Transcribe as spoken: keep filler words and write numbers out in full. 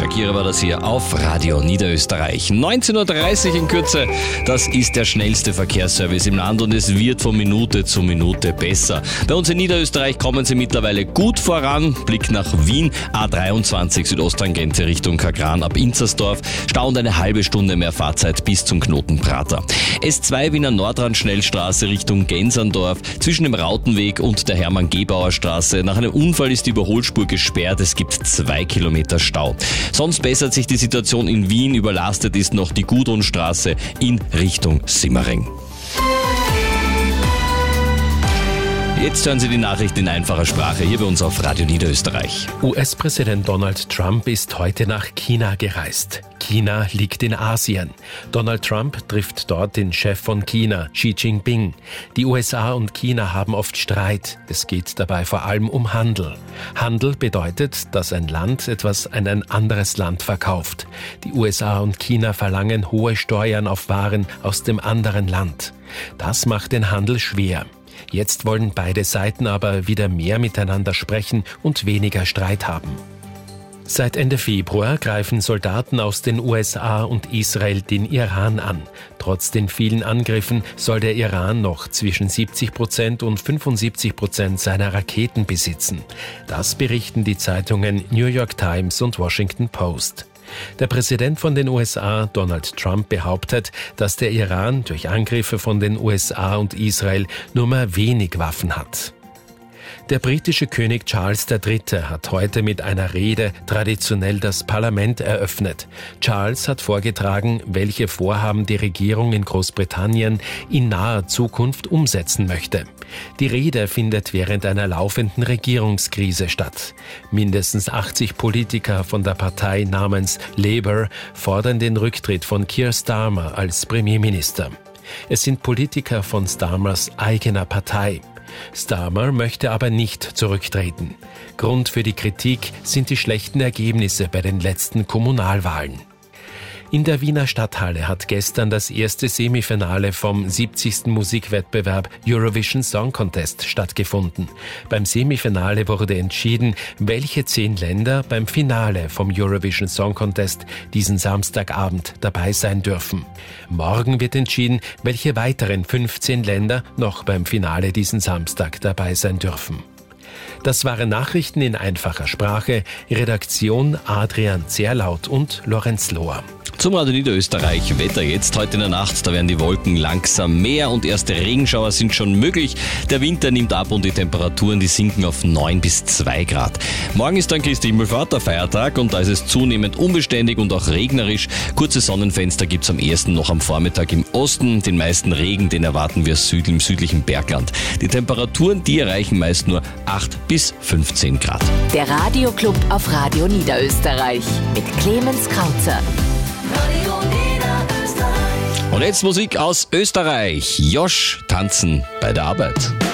Shakira war das hier auf Radio Niederösterreich. neunzehn Uhr dreißig in Kürze, das ist der schnellste Verkehrsservice im Land und es wird von Minute zu Minute besser. Bei uns in Niederösterreich kommen sie mittlerweile gut voran. Blick nach Wien, A dreiundzwanzig Südosttangente Richtung Kagran ab Inzersdorf. Stau und eine halbe Stunde mehr Fahrzeit bis zum Knoten Prater. S zwei Wiener Nordrand-Schnellstraße Richtung Genserndorf. Zwischen dem Rautenweg und der Hermann-Gebauer-Straße. Nach einem Unfall ist die Überholspur gesperrt. Es gibt zwei Kilometer Stau. Sonst bessert sich die Situation in Wien. Überlastet ist noch die Gudrunstraße in Richtung Simmering. Jetzt hören Sie die Nachricht in einfacher Sprache hier bei uns auf Radio Niederösterreich. U S-Präsident Donald Trump ist heute nach China gereist. China liegt in Asien. Donald Trump trifft dort den Chef von China, Xi Jinping. Die U S A und China haben oft Streit. Es geht dabei vor allem um Handel. Handel bedeutet, dass ein Land etwas an ein anderes Land verkauft. Die U S A und China verlangen hohe Steuern auf Waren aus dem anderen Land. Das macht den Handel schwer. Jetzt wollen beide Seiten aber wieder mehr miteinander sprechen und weniger Streit haben. Seit Ende Februar greifen Soldaten aus den U S A und Israel den Iran an. Trotz den vielen Angriffen soll der Iran noch zwischen siebzig Prozent und fünfundsiebzig Prozent seiner Raketen besitzen. Das berichten die Zeitungen New York Times und Washington Post. Der Präsident von den U S A, Donald Trump, behauptet, dass der Iran durch Angriffe von den U S A und Israel nur mehr wenig Waffen hat. Der britische König Charles der Dritte hat heute mit einer Rede traditionell das Parlament eröffnet. Charles hat vorgetragen, welche Vorhaben die Regierung in Großbritannien in naher Zukunft umsetzen möchte. Die Rede findet während einer laufenden Regierungskrise statt. Mindestens achtzig Politiker von der Partei namens Labour fordern den Rücktritt von Keir Starmer als Premierminister. Es sind Politiker von Starmers eigener Partei. Starmer möchte aber nicht zurücktreten. Grund für die Kritik sind die schlechten Ergebnisse bei den letzten Kommunalwahlen. In der Wiener Stadthalle hat gestern das erste Semifinale vom siebzigsten Musikwettbewerb Eurovision Song Contest stattgefunden. Beim Semifinale wurde entschieden, welche zehn Länder beim Finale vom Eurovision Song Contest diesen Samstagabend dabei sein dürfen. Morgen wird entschieden, welche weiteren fünfzehn Länder noch beim Finale diesen Samstag dabei sein dürfen. Das waren Nachrichten in einfacher Sprache. Redaktion Adrian Zerlaut und Lorenz Lohr. Zum Radio Niederösterreich Wetter jetzt. Heute in der Nacht, da werden die Wolken langsam mehr und erste Regenschauer sind schon möglich. Der Winter nimmt ab und die Temperaturen, die sinken auf neun bis zwei Grad. Morgen ist dann Christi Himmelfahrt, der Feiertag, und da ist es zunehmend unbeständig und auch regnerisch. Kurze Sonnenfenster gibt's am ersten noch am Vormittag im Osten. Den meisten Regen, den erwarten wir süd, im südlichen Bergland. Die Temperaturen, die erreichen meist nur acht bis fünfzehn Grad. Der Radioclub auf Radio Niederösterreich mit Clemens Krauzer. Und jetzt Musik aus Österreich. Josh, tanzen bei der Arbeit.